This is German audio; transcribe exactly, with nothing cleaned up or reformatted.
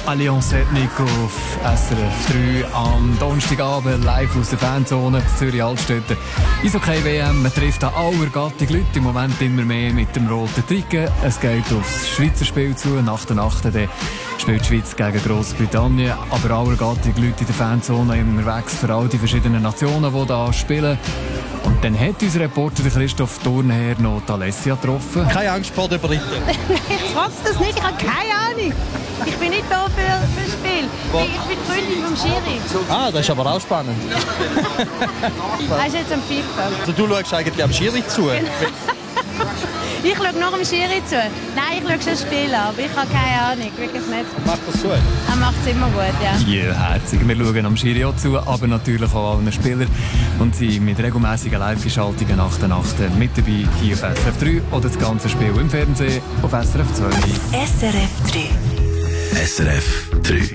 Allianz Ethnik auf S R F drei am Donnerstagabend live aus der Fanzone Zürich Altstädte. Eishockey-W M, man trifft an aller Gattung Leute, im Moment immer mehr mit dem roten Trikot. Es geht aufs Schweizer Spiel zu, nach der Nacht dann spielt die Schweiz gegen Grossbritannien. Aber aller Gattung Leute in der Fanzone unterwegs für all die verschiedenen Nationen, die da spielen. Und dann hat unser Reporter Christoph Thurnherr noch die Alessia getroffen. Keine Angst vor den Briten. Ich weiß das nicht, ich habe keine Ahnung. Ich bin nicht da für, für das Spiel. Ich bin die Freundin vom Schiri. Ah, das ist aber auch spannend. Er ist jetzt am Pfeifen. Also, du schaust eigentlich am Schiri zu. Ich schaue noch am Schiri zu. Nein, ich schaue schon das Spiel an, aber ich habe keine Ahnung, wirklich nicht. Macht das gut? Er macht es immer gut, ja. Ja, herzig. Wir schauen am Schiri auch zu, aber natürlich auch allen Spielern. Und sind mit regelmäßigen Live-Schaltungen nach der Nacht mit dabei hier auf S R F drei oder das ganze Spiel im Fernsehen auf S R F zwei. S R F drei. S R F drei.